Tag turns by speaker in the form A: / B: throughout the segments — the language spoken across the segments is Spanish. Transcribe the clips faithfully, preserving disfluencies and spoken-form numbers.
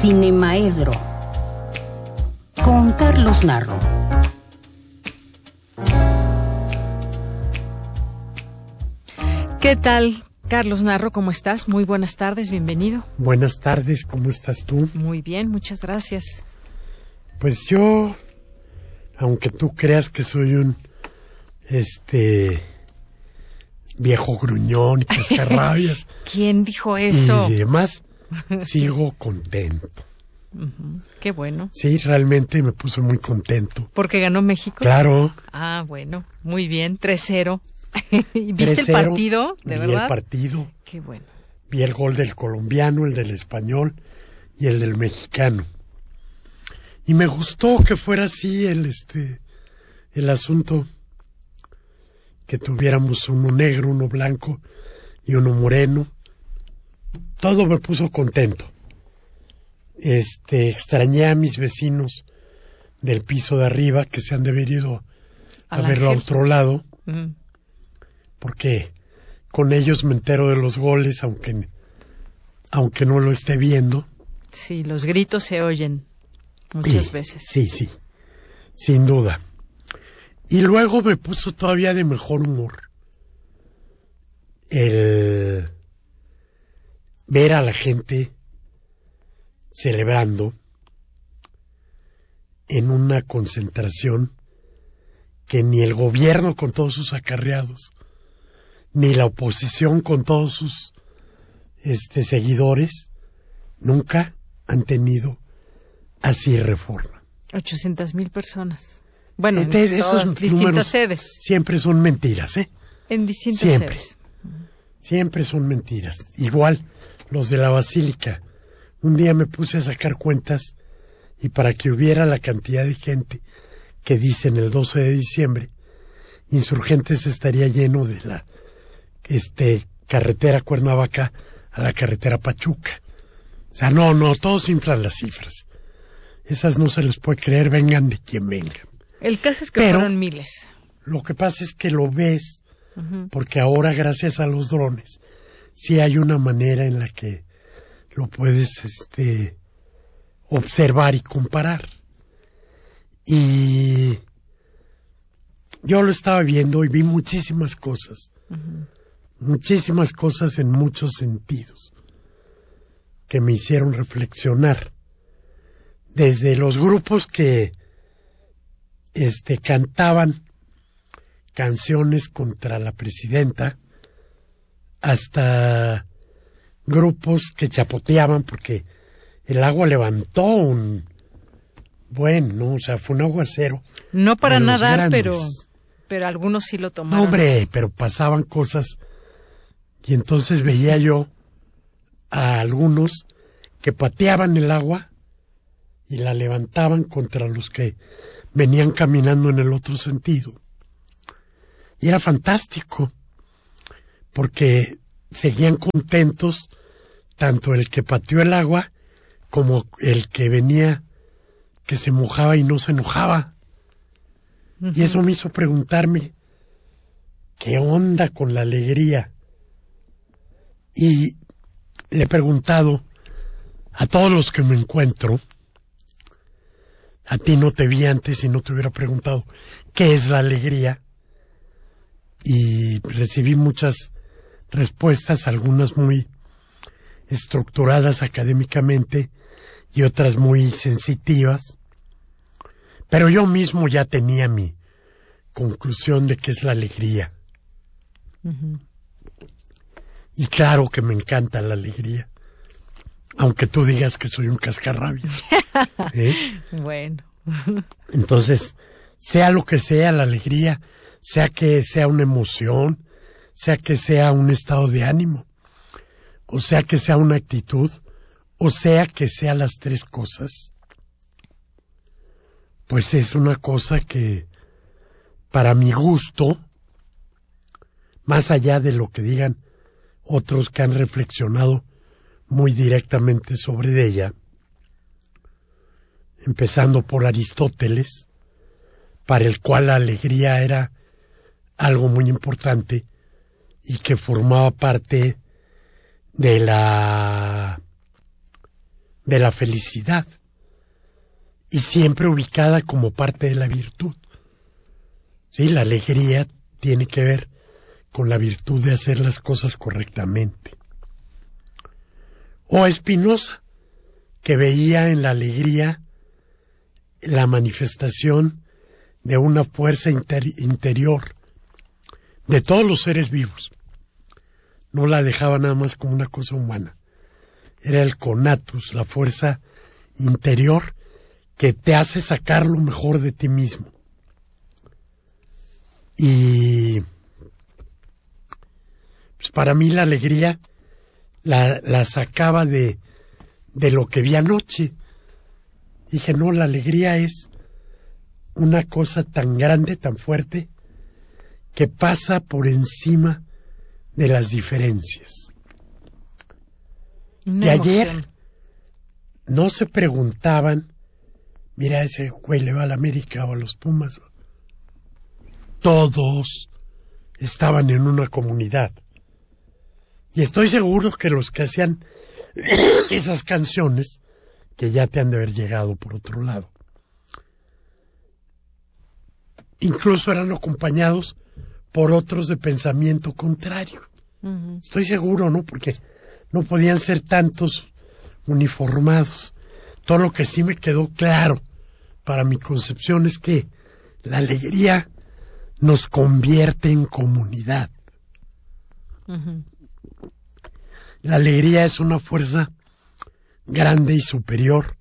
A: Cinemaedro con Carlos Narro.
B: ¿Qué tal, Carlos Narro? ¿Cómo estás? Muy buenas tardes, bienvenido.
C: Buenas tardes, ¿cómo estás tú?
B: Muy bien, muchas gracias.
C: Pues yo, aunque tú creas que soy un este viejo gruñón y cascarrabias.
B: ¿Quién dijo eso?
C: Y demás, sigo contento.
B: Uh-huh. Qué bueno.
C: Sí, realmente me puso muy contento.
B: ¿Porque ganó México?
C: Claro.
B: Ah, bueno, muy bien, tres cero. ¿Viste
C: tres cero,
B: el partido, de
C: vi
B: verdad?
C: Vi el partido.
B: Qué bueno.
C: Vi el gol del colombiano, el del español y el del mexicano. Y me gustó que fuera así el este el asunto, que tuviéramos uno negro, uno blanco y uno moreno. Todo me puso contento. Este, extrañé a mis vecinos del piso de arriba, que se han de haber ido a
B: Al
C: verlo a
B: Ángel.
C: otro lado,
B: Uh-huh.
C: porque con ellos me entero de los goles, aunque, aunque no lo esté viendo.
B: Sí, los gritos se oyen muchas
C: Y,
B: veces.
C: Sí, sí, sin duda. Y luego me puso todavía de mejor humor el ver a la gente celebrando en una concentración que ni el gobierno con todos sus acarreados, ni la oposición con todos sus este, seguidores, nunca han tenido así Reforma.
B: ochocientas mil personas. Bueno,
C: Este,
B: en
C: esos
B: todas distintas
C: números
B: sedes.
C: Siempre son mentiras, ¿eh?
B: En distintas
C: Siempre.
B: sedes.
C: Siempre son mentiras. Igual los de la Basílica. Un día me puse a sacar cuentas y para que hubiera la cantidad de gente que dicen el doce de diciembre, Insurgentes estaría lleno de la este carretera Cuernavaca a la carretera Pachuca. O sea, no, no, todos inflan las cifras. Esas no se les puede creer, vengan de quien vengan.
B: El caso es que
C: Pero
B: fueron miles.
C: Lo que pasa es que lo ves,
B: Uh-huh.
C: porque ahora, gracias a los drones, sí hay una manera en la que lo puedes este, observar y comparar. Y yo lo estaba viendo y vi muchísimas cosas,
B: Uh-huh.
C: muchísimas cosas en muchos sentidos, que me hicieron reflexionar. Desde los grupos que este, cantaban canciones contra la presidenta, hasta grupos que chapoteaban porque el agua levantó un buen, ¿no? O sea, fue un aguacero.
B: No para
C: de los
B: nadar,
C: grandes.
B: pero pero algunos sí lo tomaron.
C: No, hombre, pero pasaban cosas y entonces veía yo a algunos que pateaban el agua y la levantaban contra los que venían caminando en el otro sentido. Y era fantástico, porque seguían contentos tanto el que pateó el agua como el que venía, que se mojaba y no se enojaba. Uh-huh. Y eso me hizo preguntarme, ¿qué onda con la alegría? Y le he preguntado a todos los que me encuentro, a ti no te vi antes y no te hubiera preguntado, ¿qué es la alegría? Y recibí muchas respuestas, algunas muy estructuradas académicamente y otras muy sensitivas, pero yo mismo ya tenía mi conclusión de qué es la alegría. Uh-huh. Y claro que me encanta la alegría, aunque tú digas que soy un cascarrabias. ¿Eh?
B: Bueno.
C: Entonces, sea lo que sea la alegría, sea que sea una emoción, sea que sea un estado de ánimo, o sea que sea una actitud, o sea que sea las tres cosas, pues es una cosa que, para mi gusto, más allá de lo que digan otros que han reflexionado muy directamente sobre ella, empezando por Aristóteles, para el cual la alegría era algo muy importante y que formaba parte de la de la felicidad y siempre ubicada como parte de la virtud. Sí, la alegría tiene que ver con la virtud de hacer las cosas correctamente. O Spinoza, que veía en la alegría la manifestación de una fuerza inter- interior de todos los seres vivos. No la dejaba nada más como una cosa humana. Era el conatus, la fuerza interior que te hace sacar lo mejor de ti mismo. Y pues para mí la alegría la, la sacaba de, de lo que vi anoche. Dije, no, la alegría es una cosa tan grande, tan fuerte, que pasa por encima de las diferencias.
B: Una
C: y
B: emoción.
C: ayer no se preguntaban, mira, ese güey le va a la América o a los Pumas. Todos estaban en una comunidad. Y estoy seguro que los que hacían esas canciones, que ya te han de haber llegado por otro lado, incluso eran acompañados por otros de pensamiento contrario. Uh-huh. Estoy seguro, ¿no? Porque no podían ser tantos uniformados. Todo lo que sí me quedó claro para mi concepción es que la alegría nos convierte en comunidad. Uh-huh. La alegría es una fuerza grande y superior.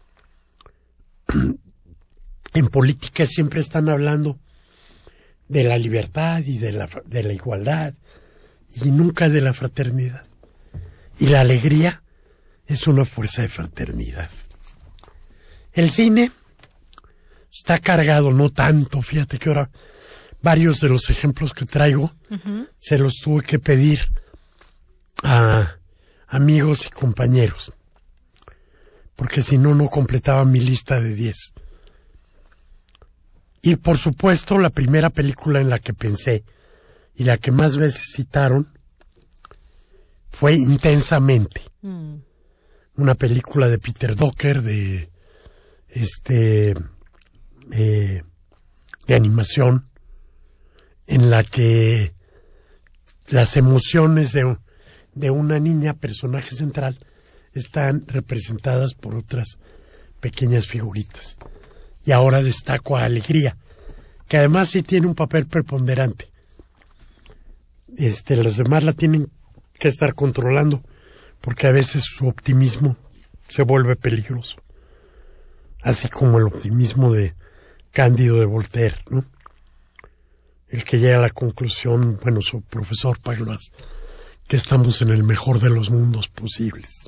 C: En política siempre están hablando de la libertad y de la, de la igualdad y nunca de la fraternidad. Y la alegría es una fuerza de fraternidad. El cine está cargado, no tanto, fíjate que ahora varios de los ejemplos que traigo uh-huh. se los tuve que pedir a amigos y compañeros, porque si no, no completaba mi lista de diez. Y por supuesto, la primera película en la que pensé y la que más veces citaron fue Intensamente. Mm. Una película de Peter Docker de este eh, de animación en la que las emociones de, de una niña, personaje central, están representadas por otras pequeñas figuritas. Y ahora destaco a Alegría, que además sí tiene un papel preponderante. Este, los demás la tienen que estar controlando, porque a veces su optimismo se vuelve peligroso. Así como el optimismo de Cándido de Voltaire, ¿no? El que llega a la conclusión, bueno, su profesor Pagloas, que estamos en el mejor de los mundos posibles.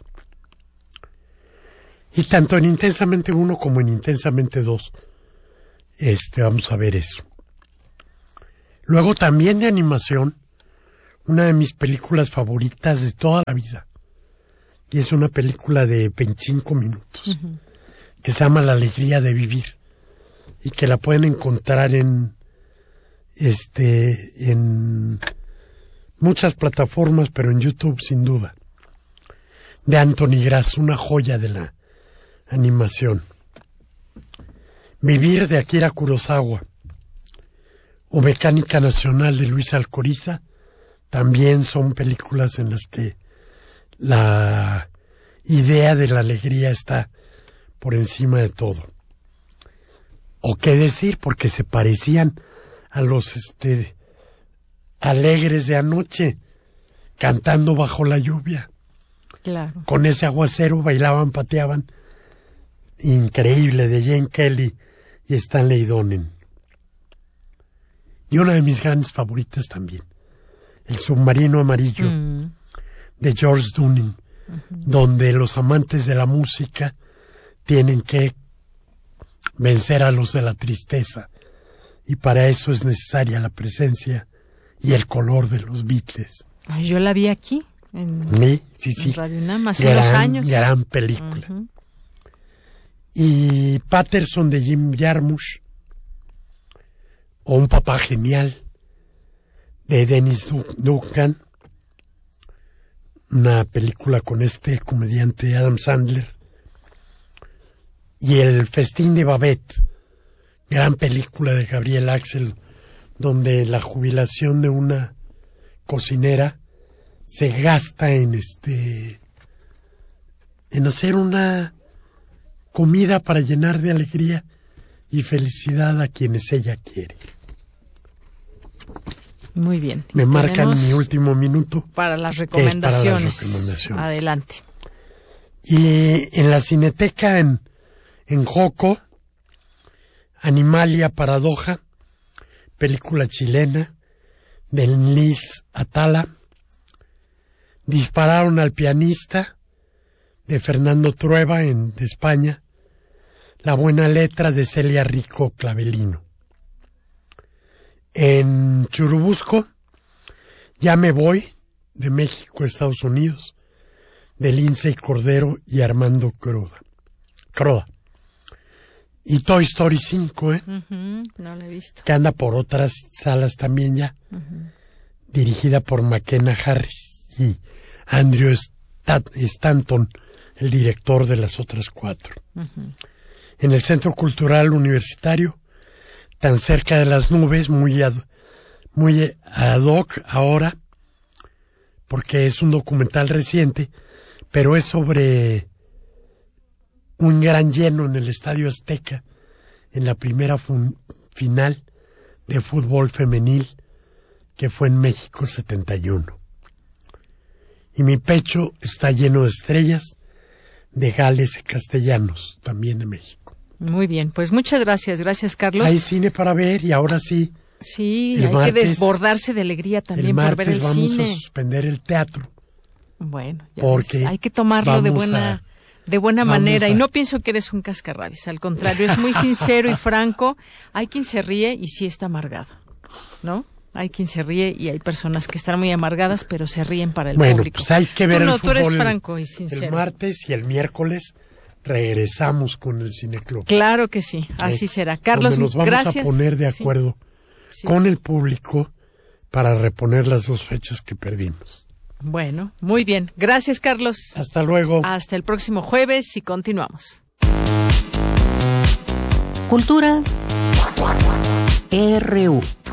C: Y tanto en Intensamente uno como en Intensamente dos, este, vamos a ver eso. Luego también de animación, una de mis películas favoritas de toda la vida, y es una película de veinticinco minutos, uh-huh. que se llama La Alegría de Vivir, y que la pueden encontrar en, este, en muchas plataformas, pero en YouTube sin duda, de Anthony Grass, una joya de la animación. Vivir de Akira Kurosawa o Mecánica Nacional de Luis Alcoriza también son películas en las que la idea de la alegría está por encima de todo. O qué decir, porque se parecían a los este alegres de anoche, cantando bajo la lluvia.
B: Claro. Con
C: ese aguacero bailaban, pateaban. Increíble, de Jane Kelly y Stanley Donen. Y una de mis grandes favoritas también, El Submarino Amarillo, mm. de George Dunning, uh-huh. donde los amantes de la música tienen que vencer a los de la tristeza, y para eso es necesaria la presencia y el color de los Beatles.
B: Ay, yo la vi aquí en,
C: sí, sí, sí.
B: en Radio Nam hace unos años.
C: Gran película. Uh-huh. Y Patterson de Jim Jarmusch, o Un papá genial de Dennis Duncan, una película con este comediante Adam Sandler, y El festín de Babette, gran película de Gabriel Axel, donde la jubilación de una cocinera se gasta en este en hacer una comida para llenar de alegría y felicidad a quienes ella quiere.
B: Muy bien.
C: Me marcan mi último minuto
B: para las recomendaciones.
C: Para las recomendaciones.
B: Adelante.
C: Y en la Cineteca en, en Joco, Animalia Paradoja, película chilena de Liz Atala. Dispararon al pianista de Fernando Trueba en, de España. La buena letra de Celia Rico Clavelino. En Churubusco, Ya me voy, de México a Estados Unidos, de Lindsay Cordero y Armando Croda. Croda. Y Toy Story cinco, ¿eh?
B: Uh-huh, no la he visto.
C: Que anda por otras salas también ya. Uh-huh. Dirigida por McKenna Harris y Andrew Stat- Stanton, el director de las otras cuatro. Uh-huh. En el Centro Cultural Universitario, Tan cerca de las nubes, muy ad, muy ad hoc ahora, porque es un documental reciente, pero es sobre un gran lleno en el Estadio Azteca en la primera fun- final de fútbol femenil que fue en México setenta y uno. Y mi pecho está lleno de estrellas de Gales Castellanos, también de México.
B: Muy bien, pues muchas gracias, gracias Carlos.
C: Hay cine para ver y ahora sí.
B: Sí, hay martes, que desbordarse de alegría también por ver el cine. El
C: martes vamos a suspender el teatro.
B: Bueno, ya
C: porque
B: ves, hay que tomarlo de buena a, de buena manera. A... Y no pienso que eres un cascarrabias, al contrario, es muy sincero y franco. Hay quien se ríe y sí está amargado, ¿no? Hay quien se ríe y hay personas que están muy amargadas, pero se ríen para el
C: bueno,
B: público.
C: Pues hay que ver
B: tú
C: el
B: no,
C: fútbol
B: tú eres franco y sincero.
C: El martes y el miércoles regresamos con el Cineclub.
B: Claro que sí, así eh, será. Carlos,
C: donde nos vamos
B: gracias.
C: a poner de acuerdo sí. Sí, con sí. el público para reponer las dos fechas que perdimos.
B: Bueno, muy bien. Gracias, Carlos.
C: Hasta luego.
B: Hasta el próximo jueves y continuamos.
A: Cultura R U.